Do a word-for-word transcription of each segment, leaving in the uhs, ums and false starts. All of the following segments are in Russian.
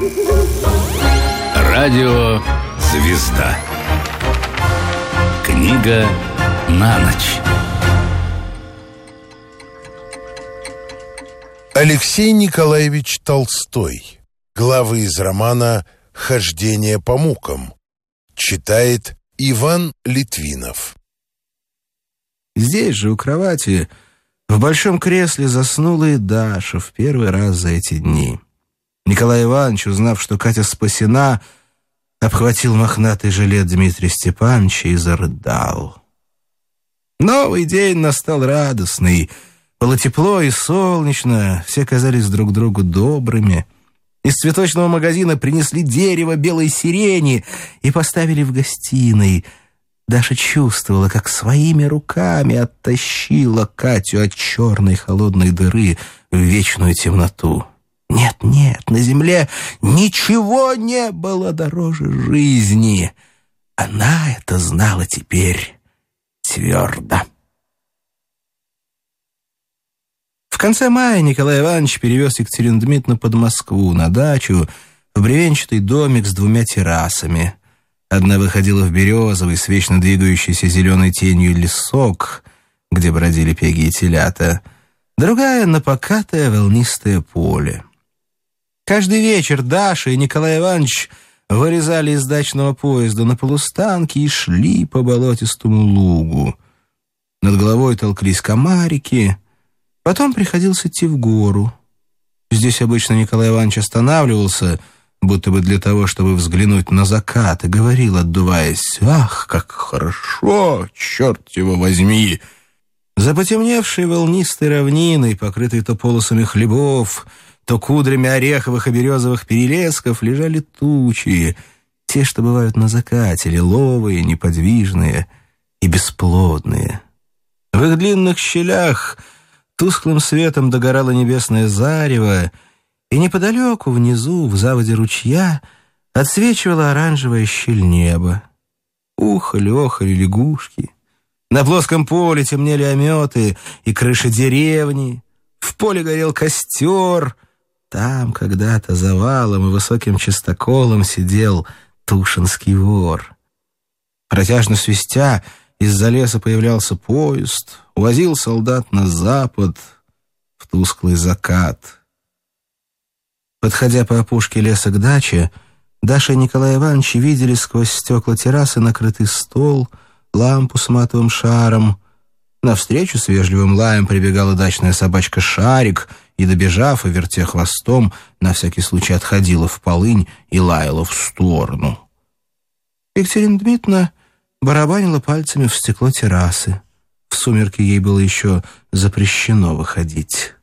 Радио «Звезда». Книга на ночь. Алексей Николаевич Толстой. Главы из романа «Хождение по мукам». Читает Иван Литвинов. Здесь же, у кровати, в большом кресле заснула и Даша в первый раз за эти дни. Николай Иванович, узнав, что Катя спасена, обхватил мохнатый жилет Дмитрия Степановича и зарыдал. Новый день настал радостный. Было тепло и солнечно, все казались друг другу добрыми. Из цветочного магазина принесли дерево белой сирени и поставили в гостиной. Даша чувствовала, как своими руками оттащила Катю от черной холодной дыры в вечную темноту. Нет, нет, на земле ничего не было дороже жизни. Она это знала теперь твердо. В конце мая Николай Иванович перевез Екатерину Дмитриевну под Москву на дачу в бревенчатый домик с двумя террасами. Одна выходила в березовый с вечно двигающейся зеленой тенью лесок, где бродили пеги и телята, другая — на покатое волнистое поле. Каждый вечер Даша и Николай Иванович вырезали из дачного поезда на полустанке и шли по болотистому лугу. Над головой толклись комарики. Потом приходилось идти в гору. Здесь обычно Николай Иванович останавливался, будто бы для того, чтобы взглянуть на закат, и говорил, отдуваясь: «Ах, как хорошо, черт его возьми!» За потемневшей волнистой равниной, покрытой то полосами хлебов, то кудрями ореховых и березовых перелесков, лежали тучи, те, что бывают на закате, лиловые, неподвижные и бесплодные. В их длинных щелях тусклым светом догорало небесное зарево, и неподалеку, внизу, в заводе ручья, отсвечивала оранжевая щель неба. Ухали-охали лягушки. На плоском поле темнели ометы и крыши деревни. В поле горел костер. Там когда-то за валом и высоким частоколом сидел Тушинский вор. Протяжно свистя, из-за леса появлялся поезд, увозил солдат на запад в тусклый закат. Подходя по опушке леса к даче, Даша и Николай Иванович видели сквозь стекла террасы накрытый стол, лампу с матовым шаром. Навстречу с вежливым лаем прибегала дачная собачка Шарик и, добежав и вертя хвостом, на всякий случай отходила в полынь и лаяла в сторону. Екатерина Дмитриевна барабанила пальцами в стекло террасы. В сумерки ей было еще запрещено выходить.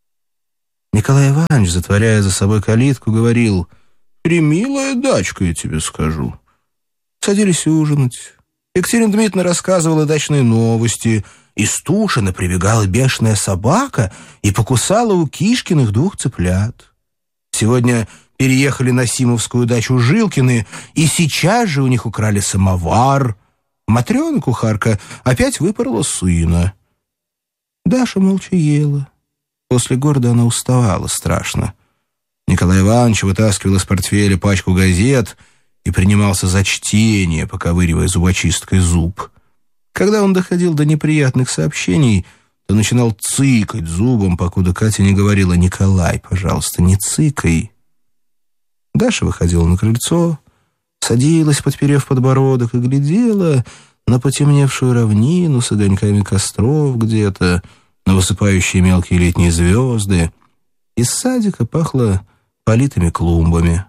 Николай Иванович, затворяя за собой калитку, говорил: «Премилая дачка, я тебе скажу». Садились ужинать. Екатерина Дмитриевна рассказывала дачные новости. Из Тушина прибегала бешеная собака и покусала у Кишкиных двух цыплят. Сегодня переехали на Симовскую дачу Жилкины, и сейчас же у них украли самовар. Матрена кухарка опять выпорола сына. Даша молча ела. После города она уставала страшно. Николай Иванович вытаскивал из портфеля пачку газет и принимался за чтение, поковыривая зубочисткой зуб. Когда он доходил до неприятных сообщений, то начинал цыкать зубом, покуда Катя не говорила: «Николай, пожалуйста, не цыкай». Даша выходила на крыльцо, садилась, подперев подбородок, и глядела на потемневшую равнину с огоньками костров где-то, на высыпающие мелкие летние звезды. Из садика пахло политыми клумбами.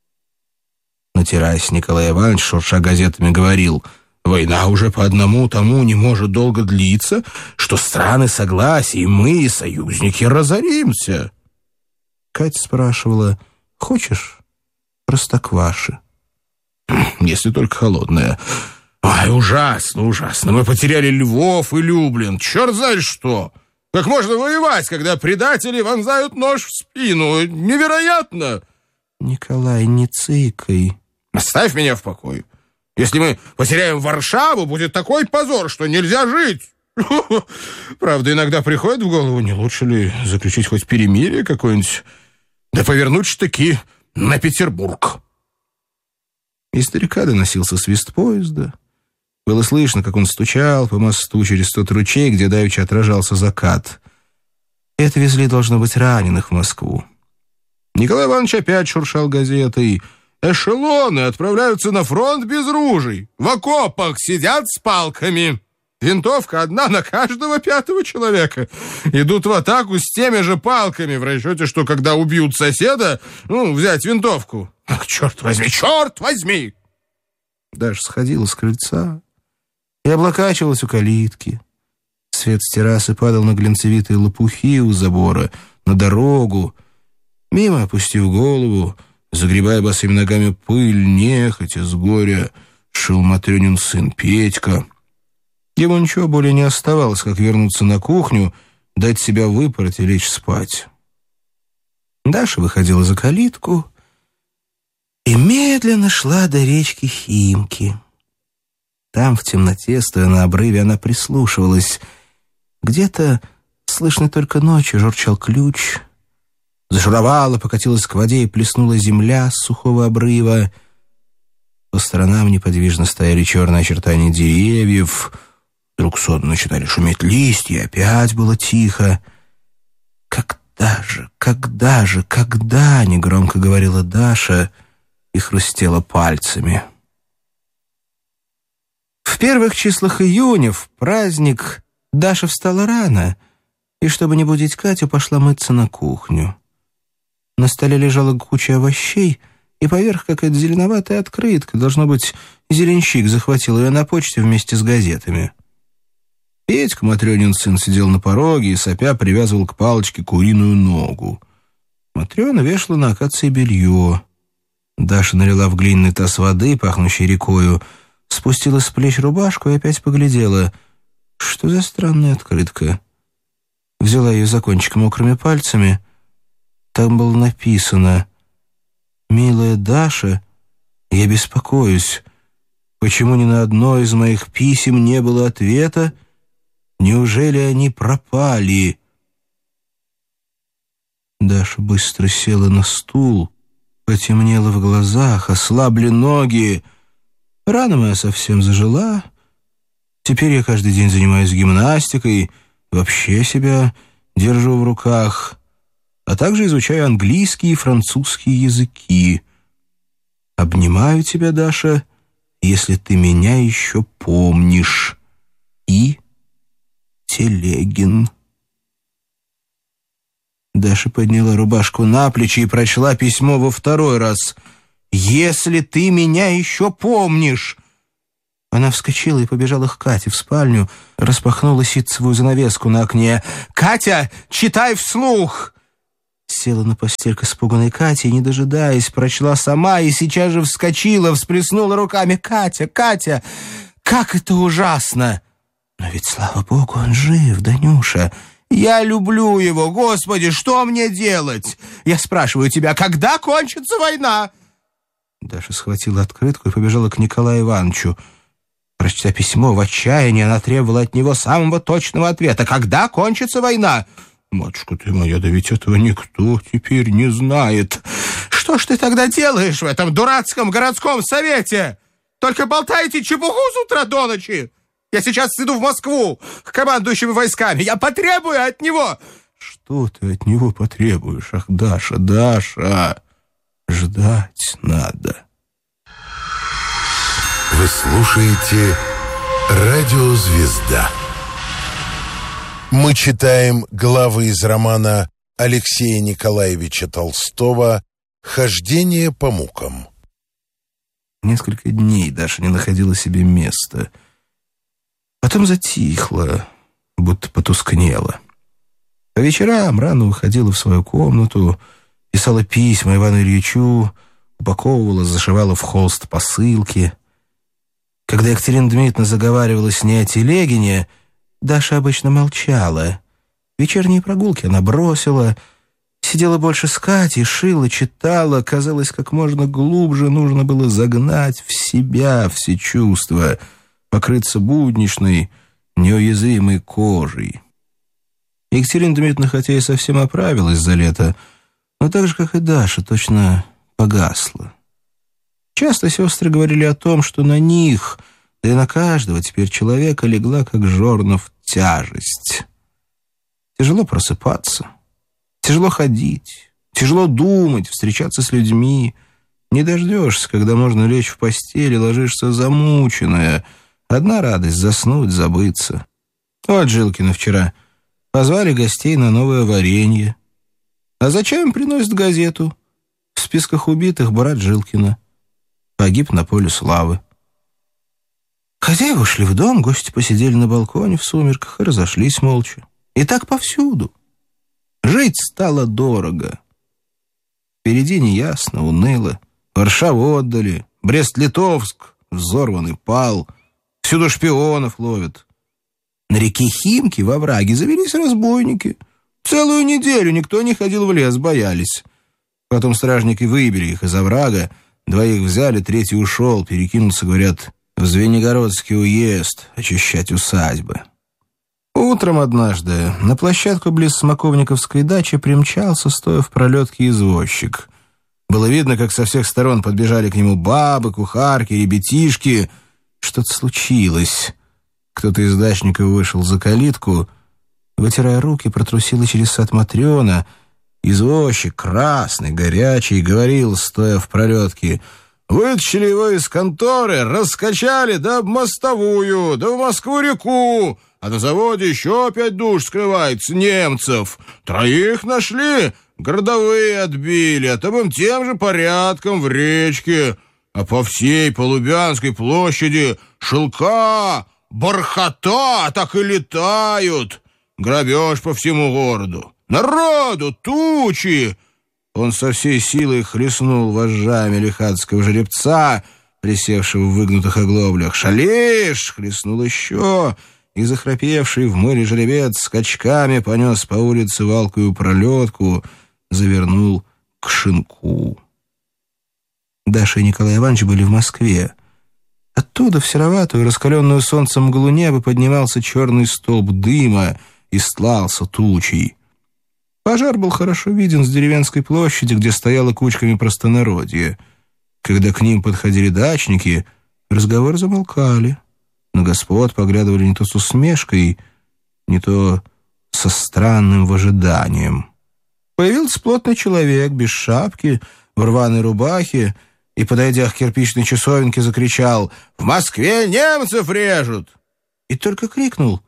На террасе Николай Иванович, шурша газетами, говорил: «Война уже по одному тому не может долго длиться, что страны согласия, и мы, и союзники, разоримся». Катя спрашивала: «Хочешь простокваши?» «Если только холодная». «Ой, ужасно, ужасно. Мы потеряли Львов и Люблин. Черт знает что! Как можно воевать, когда предатели вонзают нож в спину? Невероятно!» «Николай, не цыкай». «Оставь меня в покое. Если мы потеряем Варшаву, будет такой позор, что нельзя жить. Правда, иногда приходит в голову, не лучше ли заключить хоть перемирие какое-нибудь, да повернуть штыки на Петербург». Из старика доносился свист поезда. Было слышно, как он стучал по мосту через тот ручей, где давеча отражался закат. Это везли, должно быть, раненых в Москву. Николай Иванович опять шуршал газетой. «Эшелоны отправляются на фронт без ружей. В окопах сидят с палками. Винтовка одна на каждого пятого человека. Идут в атаку с теми же палками, в расчете, что когда убьют соседа, ну, взять винтовку. Ах, черт возьми, черт возьми!» Даша сходила с крыльца и облокачивалась у калитки. Свет с террасы падал на глинцевитые лопухи у забора, на дорогу. Мимо, опустив голову, загребая босыми ногами пыль, нехотя с горя, шел Матрёнин сын Петька. Ему ничего более не оставалось, как вернуться на кухню, дать себя выпороть и лечь спать. Даша выходила за калитку и медленно шла до речки Химки. Там, в темноте, стоя на обрыве, она прислушивалась. Где-то, слышно только ночью, журчал ключ. Зашуровала, покатилась к воде и плеснула земля с сухого обрыва. По сторонам неподвижно стояли черные очертания деревьев. Вдруг сонно начинали шуметь листья, опять было тихо. «Когда же, когда же, когда?» — негромко говорила Даша и хрустела пальцами. В первых числах июня, в праздник, Даша встала рано и, чтобы не будить Катю, пошла мыться на кухню. На столе лежала куча овощей, и поверх какая-то зеленоватая открытка. Должно быть, зеленщик захватил ее на почте вместе с газетами. Петька, Матрёнин сын, сидел на пороге и, сопя, привязывал к палочке куриную ногу. Матрёна вешала на акации белье. Даша налила в глиняный таз воды, пахнущей рекою, спустила с плеч рубашку и опять поглядела. Что за странная открытка? Взяла ее за кончик мокрыми пальцами. Там было написано: «Милая Даша, я беспокоюсь. Почему ни на одно из моих писем не было ответа? Неужели они пропали?» Даша быстро села на стул, потемнело в глазах, ослабли ноги. Рана моя совсем зажила. Теперь я каждый день занимаюсь гимнастикой, вообще себя держу в руках, а также изучаю английский и французский языки. Обнимаю тебя, Даша, если ты меня еще помнишь. И Телегин. Даша подняла рубашку на плечи и прочла письмо во второй раз. «Если ты меня еще помнишь!» Она вскочила и побежала к Кате в спальню, распахнула ситцевую занавеску на окне. «Катя, читай вслух!» Села на постель к испуганной Кате и, не дожидаясь, прочла сама и сейчас же вскочила, всплеснула руками. «Катя, Катя, как это ужасно!» «Но ведь, слава богу, он жив, Данюша. Я люблю его, Господи, что мне делать? Я спрашиваю тебя, когда кончится война?» Даша схватила открытку и побежала к Николаю Ивановичу. Прочтя письмо, в отчаянии она требовала от него самого точного ответа. «Когда кончится война?» «Матушка ты моя, да ведь этого никто теперь не знает». «Что ж ты тогда делаешь в этом дурацком городском совете? Только болтаете чепуху с утра до ночи. Я сейчас иду в Москву к командующим войсками. Я потребую от него». «Что ты от него потребуешь? Ах, Даша, Даша, ждать надо». Вы слушаете «Радио Звезда». Мы читаем главы из романа Алексея Николаевича Толстого «Хождение по мукам». Несколько дней Даша не находила себе места. Потом затихла, будто потускнела. По вечерам рано выходила в свою комнату, писала письма Ивану Ильичу, упаковывала, зашивала в холст посылки. Когда Екатерина Дмитриевна заговаривала с ней о Телегине, Даша обычно молчала. Вечерние прогулки она бросила, сидела больше с Катей, шила, читала. Казалось, как можно глубже нужно было загнать в себя все чувства, покрыться будничной, неуязвимой кожей. Екатерина Дмитриевна, хотя и совсем оправилась за лето, но так же, как и Даша, точно погасла. Часто сестры говорили о том, что на них, да и на каждого теперь человека легла, как жорнов, тяжесть. Тяжело просыпаться, тяжело ходить, тяжело думать, встречаться с людьми. Не дождешься, когда можно лечь в постели, ложишься замученная. Одна радость — заснуть, забыться. Вот Жилкина вчера позвали гостей на новое варенье. А зачем им приносят газету? В списках убитых брат Жилкина. Погиб на поле славы. Хозяева ушли в дом, гости посидели на балконе в сумерках и разошлись молча. И так повсюду. Жить стало дорого. Впереди неясно, уныло. Варшаву отдали, Брест-Литовск взорванный пал. Всюду шпионов ловят. На реке Химки во враге завелись разбойники. Целую неделю никто не ходил в лес, боялись. Потом стражники выбили их из оврага, двоих взяли, третий ушел, перекинулся, говорят, в Звенигородский уезд очищать усадьбы. Утром однажды на площадку близ Смоковниковской дачи примчался, стоя в пролетке, извозчик. Было видно, как со всех сторон подбежали к нему бабы, кухарки, ребятишки. Что-то случилось. Кто-то из дачников вышел за калитку, вытирая руки, протрусила через сад Матрена. Извозчик, красный, горячий, говорил, стоя в пролетке: «Вытащили его из конторы, раскачали, да в мостовую, да в Москву-реку, а на заводе еще пять душ скрывается, немцев. Троих нашли, городовые отбили, а там им тем же порядком в речке. А по всей Полубянской площади шелка, бархата так и летают. Грабеж по всему городу. Народу тучи!» Он со всей силой хлестнул вожжами лихацкого жеребца, присевшего в выгнутых оглоблях. «Шалишь!» — хлестнул еще, и захрапевший в море жеребец скачками понес по улице валкую пролетку, завернул к шинку. Даша и Николай Иванович были в Москве. Оттуда в сероватую, раскаленную солнцем мглу неба поднимался черный столб дыма и стлался тучей. Пожар был хорошо виден с деревенской площади, где стояло кучками простонародье. Когда к ним подходили дачники, разговоры замолкали. На господ поглядывали не то с усмешкой, не то со странным выжиданием. Появился плотный человек, без шапки, в рваной рубахе, и, подойдя к кирпичной часовенке, закричал: «В Москве немцев режут!» И только крикнул,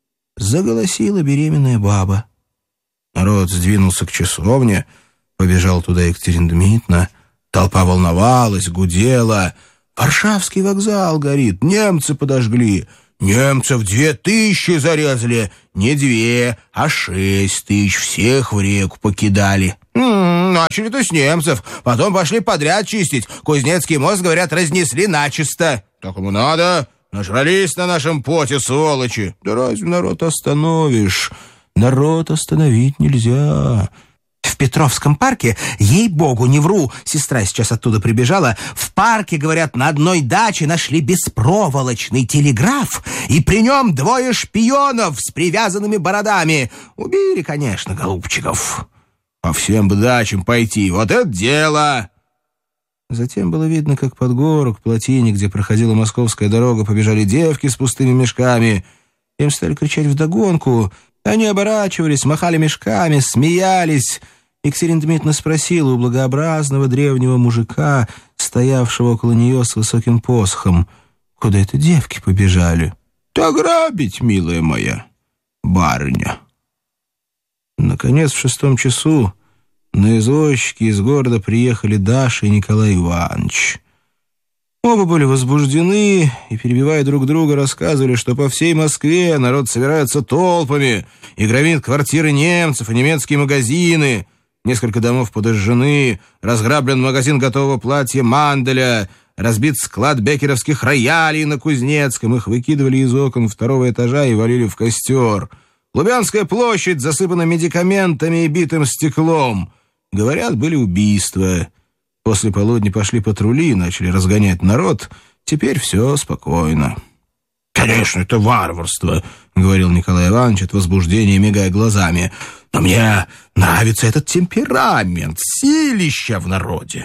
заголосила беременная баба. Народ сдвинулся к часовне, побежал туда Екатерина Дмитриевна. Толпа волновалась, гудела. «Варшавский вокзал горит, немцы подожгли. Немцев две тысячи зарезали. Не две, а шесть тысяч. Всех в реку покидали. М-м, начали-то с немцев, потом пошли подряд чистить. Кузнецкий мост, говорят, разнесли начисто. Так ему надо. Нажрались на нашем поте, сволочи. Да разве народ остановишь? Народ остановить нельзя». В Петровском парке, ей-богу, не вру, сестра сейчас оттуда прибежала, в парке, говорят, на одной даче нашли беспроволочный телеграф, и при нем двое шпионов с привязанными бородами. Убили, конечно, голубчиков. По всем бы дачам пойти, вот это дело. Затем было видно, как под гору к плотине, где проходила московская дорога, побежали девки с пустыми мешками. Им стали кричать вдогонку. Они оборачивались, махали мешками, смеялись. Екатерина Дмитриевна спросила у благообразного древнего мужика, стоявшего около нее с высоким посохом: «Куда это девки побежали?» «Да грабить, милая моя барыня». Наконец, в шестом часу на извозчике из города приехали Даша и Николай Иванович. Оба были возбуждены и, перебивая друг друга, рассказывали, что по всей Москве народ собирается толпами и громит квартиры немцев и немецкие магазины. Несколько домов подожжены, разграблен магазин готового платья Манделя, разбит склад беккеровских роялей на Кузнецком. Их выкидывали из окон второго этажа и валили в костер. Лубянская площадь засыпана медикаментами и битым стеклом. Говорят, были убийства. После полудня пошли патрули, начали разгонять народ. Теперь все спокойно. «Конечно, это варварство», — говорил Николай Иванович от возбуждения, мигая глазами. «Но мне нравится этот темперамент, силища в народе.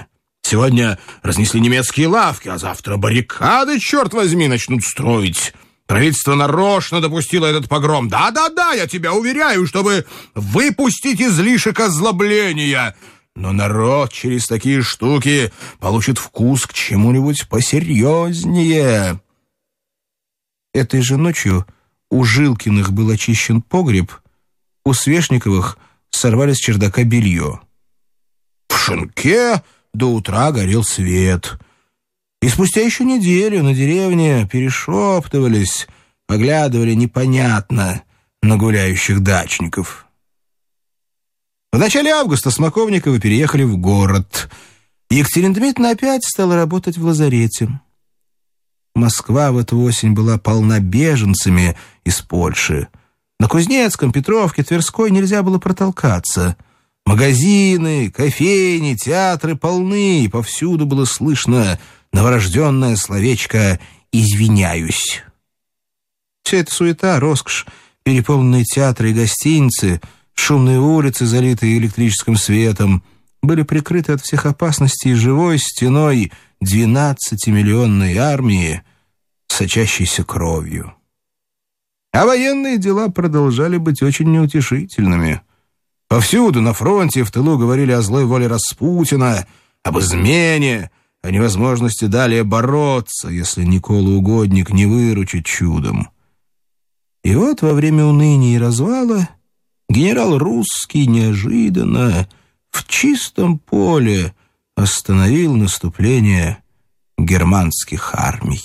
Сегодня разнесли немецкие лавки, а завтра баррикады, черт возьми, начнут строить. Правительство нарочно допустило этот погром. Да-да-да, я тебя уверяю, чтобы выпустить излишек озлобления. Но народ через такие штуки получит вкус к чему-нибудь посерьезнее. Этой же ночью у Жилкиных был очищен погреб, у Свешниковых сорвали с чердака белье. В шинке до утра горел свет. И спустя еще неделю на деревне перешептывались, поглядывали непонятно на гуляющих дачников. В начале августа Смоковниковы переехали в город. Екатерина Дмитриевна опять стала работать в лазарете. Москва в эту осень была полна беженцами из Польши. На Кузнецком, Петровке, Тверской нельзя было протолкаться. Магазины, кофейни, театры полны, и повсюду было слышно новорожденное словечко «извиняюсь». Вся эта суета, роскошь, переполненные театры и гостиницы, шумные улицы, залитые электрическим светом, были прикрыты от всех опасностей живой стеной двенадцатимиллионной армии, сочащейся кровью. А военные дела продолжали быть очень неутешительными. Повсюду, на фронте и в тылу, говорили о злой воле Распутина, об измене, о невозможности далее бороться, если Никола Угодник не выручит чудом. И вот во время уныния и развала генерал Русский неожиданно в чистом поле остановил наступление германских армий.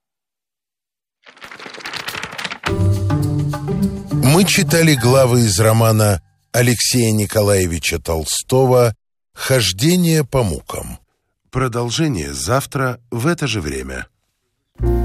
Мы читали главы из романа Алексея Николаевича Толстого «Хождение по мукам». Продолжение завтра в это же время.